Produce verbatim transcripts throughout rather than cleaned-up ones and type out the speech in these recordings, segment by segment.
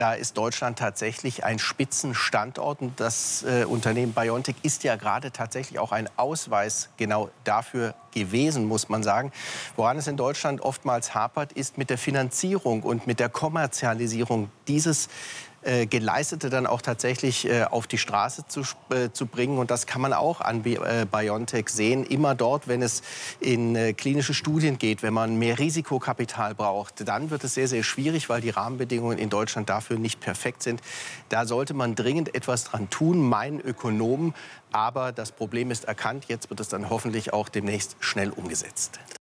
Da ist Deutschland tatsächlich ein Spitzenstandort. Und das äh, Unternehmen BioNTech ist ja gerade tatsächlich auch ein Ausweis genau dafür gewesen, muss man sagen. Woran es in Deutschland oftmals hapert, ist mit der Finanzierung und mit der Kommerzialisierung dieses äh, Geleistete dann auch tatsächlich äh, auf die Straße zu, äh, zu bringen. Und das kann man auch an äh, BioNTech sehen. Immer dort, wenn es in äh, klinische Studien geht, wenn man mehr Risikokapital braucht, dann wird es sehr, sehr schwierig, weil die Rahmenbedingungen in Deutschland dafür nicht perfekt sind. Da sollte man dringend etwas dran tun, meinen Ökonomen. Aber das Problem ist erkannt. Jetzt wird es dann hoffentlich auch demnächst schnell umgesetzt.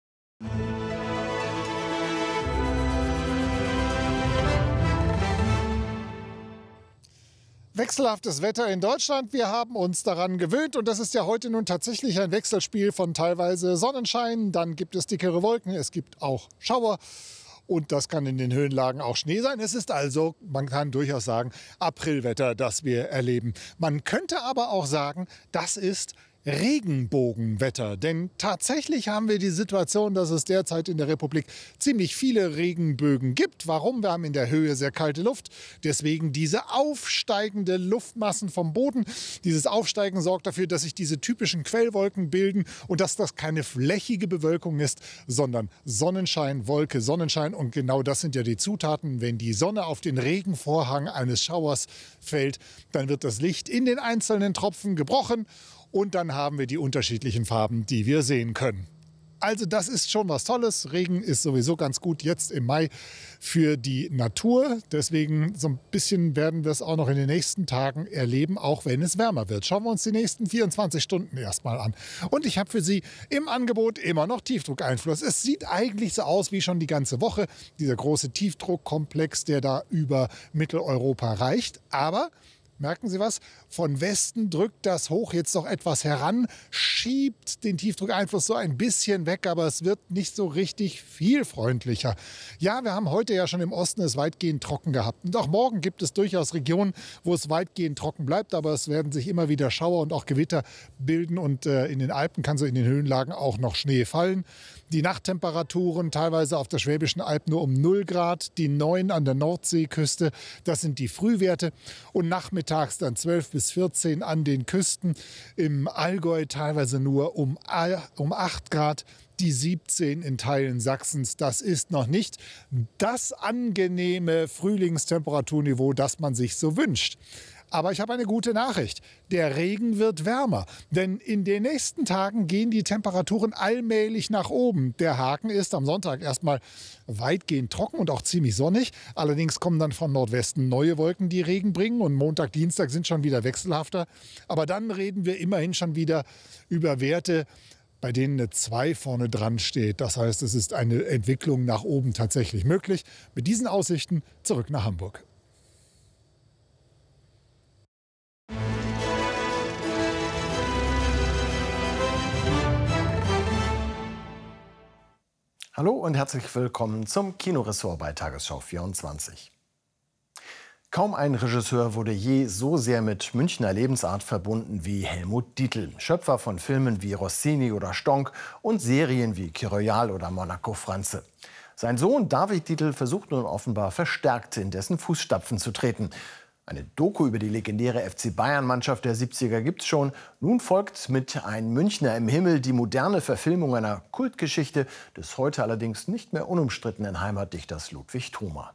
Wechselhaftes Wetter in Deutschland. Wir haben uns daran gewöhnt. Und das ist ja heute nun tatsächlich ein Wechselspiel von teilweise Sonnenschein. Dann gibt es dickere Wolken. Es gibt auch Schauer. Und das kann in den Höhenlagen auch Schnee sein. Es ist also, man kann durchaus sagen, Aprilwetter, das wir erleben. Man könnte aber auch sagen, das ist Regenbogenwetter. Denn tatsächlich haben wir die Situation, dass es derzeit in der Republik ziemlich viele Regenbögen gibt. Warum? Wir haben in der Höhe sehr kalte Luft. Deswegen diese aufsteigende Luftmassen vom Boden. Dieses Aufsteigen sorgt dafür, dass sich diese typischen Quellwolken bilden und dass das keine flächige Bewölkung ist, sondern Sonnenschein, Wolke, Sonnenschein. Und genau das sind ja die Zutaten. Wenn die Sonne auf den Regenvorhang eines Schauers fällt, dann wird das Licht in den einzelnen Tropfen gebrochen. Und dann haben wir die unterschiedlichen Farben, die wir sehen können. Also das ist schon was Tolles. Regen ist sowieso ganz gut jetzt im Mai für die Natur. Deswegen so ein bisschen werden wir es auch noch in den nächsten Tagen erleben, auch wenn es wärmer wird. Schauen wir uns die nächsten vierundzwanzig Stunden erstmal an. Und ich habe für Sie im Angebot immer noch Tiefdruckeinfluss. Es sieht eigentlich so aus wie schon die ganze Woche. Dieser große Tiefdruckkomplex, der da über Mitteleuropa reicht. Aber merken Sie was? Von Westen drückt das Hoch jetzt noch etwas heran, schiebt den Tiefdruckeinfluss so ein bisschen weg, aber es wird nicht so richtig viel freundlicher. Ja, wir haben heute ja schon im Osten es weitgehend trocken gehabt. Und auch morgen gibt es durchaus Regionen, wo es weitgehend trocken bleibt, aber es werden sich immer wieder Schauer und auch Gewitter bilden und äh, in den Alpen kann so in den Höhenlagen auch noch Schnee fallen. Die Nachttemperaturen teilweise auf der Schwäbischen Alb nur um null Grad, die neun an der Nordseeküste, das sind die Frühwerte. Und nachmittags dann zwölf bis vierzehn an den Küsten, im Allgäu teilweise nur um, um acht Grad, die siebzehn in Teilen Sachsens. Das ist noch nicht das angenehme Frühlingstemperaturniveau, das man sich so wünscht. Aber ich habe eine gute Nachricht. Der Regen wird wärmer. Denn in den nächsten Tagen gehen die Temperaturen allmählich nach oben. Der Haken ist am Sonntag erstmal weitgehend trocken und auch ziemlich sonnig. Allerdings kommen dann von Nordwesten neue Wolken, die Regen bringen. Und Montag, Dienstag sind schon wieder wechselhafter. Aber dann reden wir immerhin schon wieder über Werte, bei denen eine zwei vorne dran steht. Das heißt, es ist eine Entwicklung nach oben tatsächlich möglich. Mit diesen Aussichten zurück nach Hamburg. Hallo und herzlich willkommen zum Kinoressort bei Tagesschau vierundzwanzig. Kaum ein Regisseur wurde je so sehr mit Münchner Lebensart verbunden wie Helmut Dietl, Schöpfer von Filmen wie Rossini oder Stonk und Serien wie Kir Royal oder Monaco Franze. Sein Sohn David Dietl versucht nun offenbar verstärkt in dessen Fußstapfen zu treten. Eine Doku über die legendäre F C Bayern-Mannschaft der siebziger gibt's schon. Nun folgt mit Ein Münchner im Himmel die moderne Verfilmung einer Kultgeschichte des heute allerdings nicht mehr unumstrittenen Heimatdichters Ludwig Thoma.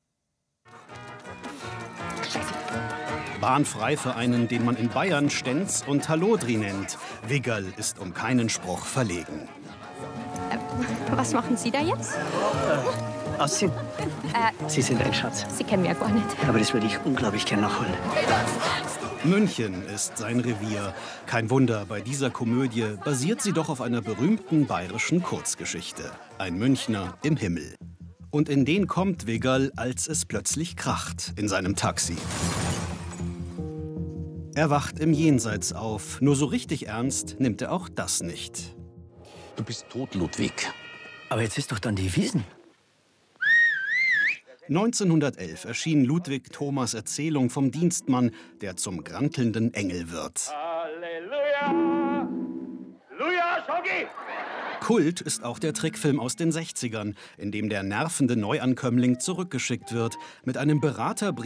Bahnfrei für einen, den man in Bayern Stenz und Hallodri nennt. Wiggerl ist um keinen Spruch verlegen. Äh, was machen Sie da jetzt? Äh, Aussehen. Äh, Sie sind ein Schatz. Sie kennen mich ja gar nicht. Aber das würde ich unglaublich gern nachholen. München ist sein Revier. Kein Wunder, bei dieser Komödie basiert sie doch auf einer berühmten bayerischen Kurzgeschichte. Ein Münchner im Himmel. Und in den kommt Wiggerl, als es plötzlich kracht in seinem Taxi. Er wacht im Jenseits auf. Nur so richtig ernst nimmt er auch das nicht. Du bist tot, Ludwig. Aber jetzt ist doch dann die Wiesn. neunzehnhundertelf erschien Ludwig Thomas Erzählung vom Dienstmann, der zum grantelnden Engel wird. Halleluja! Luja, Schogi! Kult ist auch der Trickfilm aus den sechzigern, in dem der nervende Neuankömmling zurückgeschickt wird mit einem Beraterbrief